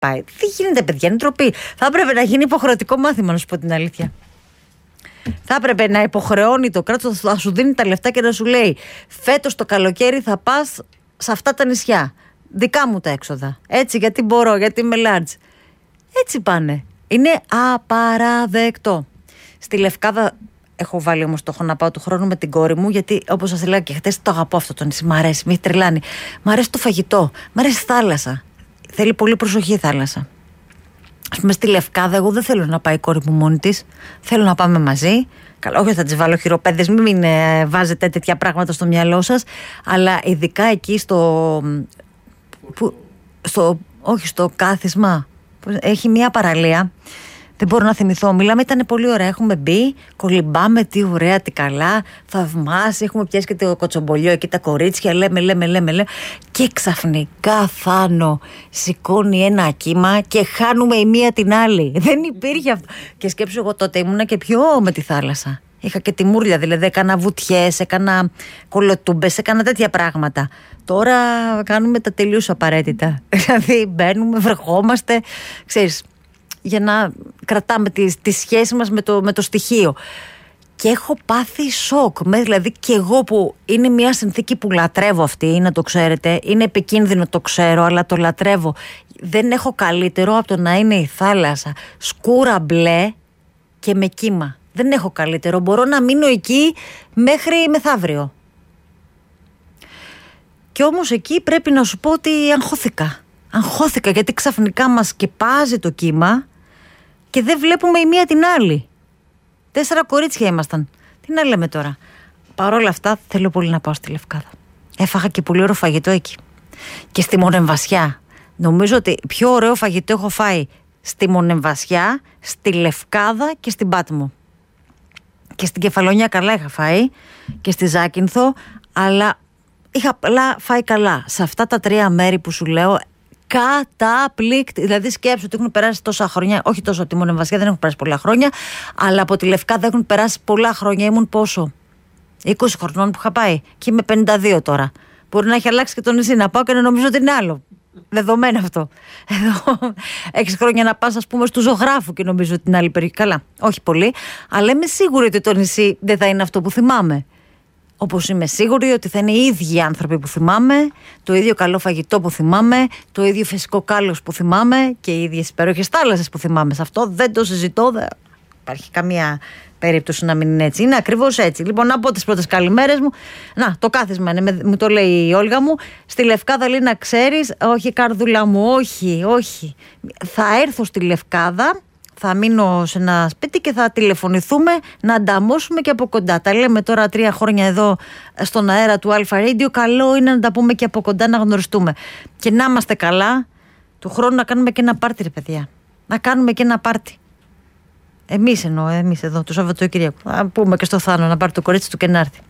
πάει. Τι γίνεται, παιδιά, είναι ντροπή. Θα έπρεπε να γίνει υποχρεωτικό μάθημα, να σου πω την αλήθεια. Θα έπρεπε να υποχρεώνει το κράτος, να σου δίνει τα λεφτά και να σου λέει φέτος το καλοκαίρι θα πας σε αυτά τα νησιά. Δικά μου τα έξοδα. Έτσι, γιατί μπορώ, γιατί είμαι large. Έτσι πάνε. Είναι απαραδεκτό. Στη Λευκάδα έχω βάλει όμως στόχο να πάω του χρόνου με την κόρη μου, γιατί όπως σας έλεγα και χτες, το αγαπώ αυτό το νησί. Μ' αρέσει, με έχει τρελάνει. Μ' αρέσει το φαγητό. Μ' αρέσει η θάλασσα. Θέλει πολύ προσοχή η θάλασσα. Ας πούμε στη Λευκάδα, εγώ δεν θέλω να πάει η κόρη μου μόνη της. Θέλω να πάμε μαζί. Καλά, όχι, θα τις βάλω χειροπέδες, μην βάζετε τέτοια πράγματα στο μυαλό σας. Αλλά ειδικά εκεί στο κάθισμα. Έχει μια παραλία. Δεν μπορώ να θυμηθώ. Μιλάμε, ήταν πολύ ωραία. Έχουμε μπει, κολυμπάμε, τι ωραία, τι καλά. Θαυμάσια. Έχουμε πιάσει και το κοτσομπολιό εκεί, τα κορίτσια. Λέμε. Και ξαφνικά Θάνο σηκώνει ένα κύμα και χάνουμε η μία την άλλη. Δεν υπήρχε αυτό. Και σκέψου, εγώ τότε ήμουνα και πιο με τη θάλασσα. Είχα και τη μούρλια, δηλαδή έκανα βουτιές, έκανα κολοτούμπες, έκανα τέτοια πράγματα. Τώρα κάνουμε τα τελείως απαραίτητα. Δηλαδή μπαίνουμε, βρεχόμαστε, ξέρεις, για να κρατάμε τη σχέση μας με το στοιχείο. Και έχω πάθει σοκ. Δηλαδή και εγώ, που είναι μια συνθήκη που λατρεύω αυτή, να το ξέρετε. Είναι επικίνδυνο, το ξέρω, αλλά το λατρεύω. Δεν έχω καλύτερο από το να είναι η θάλασσα σκούρα μπλε και με κύμα. Δεν έχω καλύτερο. Μπορώ να μείνω εκεί μέχρι μεθαύριο. Και όμως εκεί πρέπει να σου πω ότι αγχώθηκα, γιατί ξαφνικά μας σκεπάζει το κύμα και δεν βλέπουμε η μία την άλλη. 4 κορίτσια ήμασταν. Τι να λέμε τώρα. Παρ' όλα αυτά θέλω πολύ να πάω στη Λευκάδα. Έφαγα και πολύ ωραίο φαγητό εκεί. Και στη Μονεμβασιά. Νομίζω ότι πιο ωραίο φαγητό έχω φάει στη Μονεμβασιά, στη Λευκάδα και στην Πάτμο. Και στην Κεφαλονιά καλά είχα φάει και στη Ζάκυνθο, αλλά είχα απλά φάει καλά. Σε αυτά τα 3 μέρη που σου λέω, καταπληκτικά. Δηλαδή σκέψου ότι έχουν περάσει τόσα χρόνια, όχι τόσο από τη Μονεμβασιά, δεν έχουν περάσει πολλά χρόνια, αλλά από τη Λευκάδα έχουν περάσει πολλά χρόνια. Ήμουν πόσο? 20 χρονών που είχα πάει και είμαι 52 τώρα. Μπορεί να έχει αλλάξει και το νησί, να πάω και να νομίζω ότι είναι άλλο. Δεδομένο αυτό. Εδώ 6 χρόνια να πας, ας πούμε, στου ζωγράφου και νομίζω ότι την άλλη περιοχή. Καλά, όχι πολύ, αλλά είμαι σίγουρη ότι το νησί δεν θα είναι αυτό που θυμάμαι. Όπως είμαι σίγουρη ότι θα είναι οι ίδιοι άνθρωποι που θυμάμαι, το ίδιο καλό φαγητό που θυμάμαι, το ίδιο φυσικό κάλος που θυμάμαι και οι ίδιες υπέροχες θάλασσες που θυμάμαι. Σε αυτό δεν το συζητώ, δεν υπάρχει καμία περίπτωση να μην είναι έτσι. Είναι ακριβώς έτσι. Λοιπόν, να πω τις πρώτες καλημέρες μου. Να, το κάθισμα είναι, μου το λέει η Όλγα μου. Στη Λευκάδα λέει να ξέρεις, όχι καρδούλα μου, όχι. Θα έρθω στη Λευκάδα, θα μείνω σε ένα σπίτι και θα τηλεφωνηθούμε να ανταμώσουμε και από κοντά. Τα λέμε τώρα 3 χρόνια εδώ στον αέρα του Αλφα Radio. Καλό είναι να τα πούμε και από κοντά, να γνωριστούμε. Και να είμαστε καλά, του χρόνου να κάνουμε και ένα πάρτι, ρε παιδιά. Να κάνουμε και ένα πάρτι. Εμείς εδώ, το Σαββατοκύριακο. Θα πούμε και στο Θάνο να πάρει το κορίτσι του και να έρθει.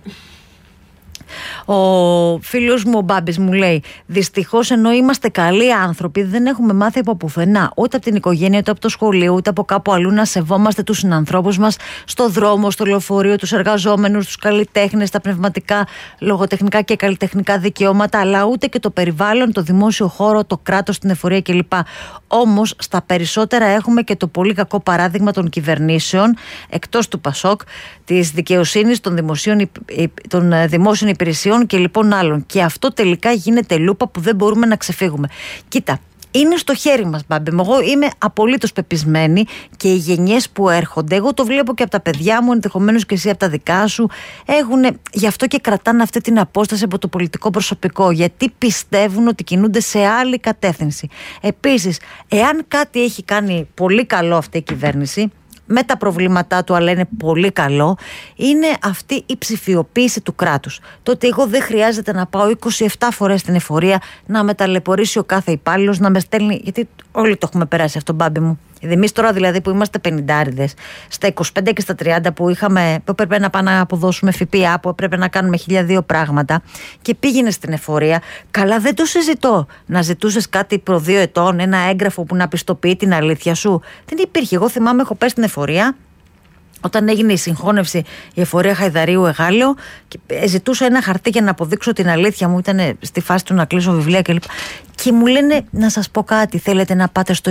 Ο φίλος μου ο Μπάμπης μου λέει: δυστυχώς, ενώ είμαστε καλοί άνθρωποι, δεν έχουμε μάθει από πουθενά, ούτε από την οικογένεια, ούτε από το σχολείο, ούτε από κάπου αλλού, να σεβόμαστε τους συνανθρώπους μας στο δρόμο, στο λεωφορείο, τους εργαζόμενους, τους καλλιτέχνες, τα πνευματικά, λογοτεχνικά και καλλιτεχνικά δικαιώματα, αλλά ούτε και το περιβάλλον, το δημόσιο χώρο, το κράτος, την εφορία κλπ. Όμως, στα περισσότερα έχουμε και το πολύ κακό παράδειγμα των κυβερνήσεων, εκτός του ΠΑΣΟΚ, της δικαιοσύνης, των δημόσιων υπηρεσιών και λοιπόν άλλων. Και αυτό τελικά γίνεται λούπα που δεν μπορούμε να ξεφύγουμε. Κοίτα, είναι στο χέρι μας, Μπάμπη. Εγώ είμαι απολύτως πεπισμένη και οι γενιές που έρχονται, εγώ το βλέπω και από τα παιδιά μου, ενδεχομένως και εσύ από τα δικά σου, γι' αυτό και κρατάνε αυτή την απόσταση από το πολιτικό προσωπικό, γιατί πιστεύουν ότι κινούνται σε άλλη κατεύθυνση. Επίσης, εάν κάτι έχει κάνει πολύ καλό αυτή η κυβέρνηση, με τα προβλήματά του, αλλά είναι πολύ καλό, είναι αυτή η ψηφιοποίηση του κράτους. Το ότι εγώ δεν χρειάζεται να πάω 27 φορές στην εφορία, να με ταλαιπωρήσει ο κάθε υπάλληλος, να με στέλνει. Γιατί όλοι το έχουμε περάσει αυτό, Μπάμπη μου. Εμείς τώρα δηλαδή που είμαστε 50άριδες, στα 25 και στα 30 που έπρεπε να πάμε να αποδώσουμε ΦΠΑ, που έπρεπε να κάνουμε 1002 πράγματα, και πήγαινε στην εφορία. Καλά, δεν το συζητώ. Να ζητούσες κάτι προ 2 ετών, ένα έγγραφο που να πιστοποιεί την αλήθεια σου. Δεν υπήρχε. Εγώ θυμάμαι, έχω πέσει στην εφορία Όταν έγινε η συγχώνευση η Εφορία Χαϊδαρίου Εγάλεο, ζητούσα ένα χαρτί για να αποδείξω την αλήθεια μου. Ήταν στη φάση του να κλείσω βιβλία κλπ. Και μου λένε, να σας πω κάτι, θέλετε να πάτε στο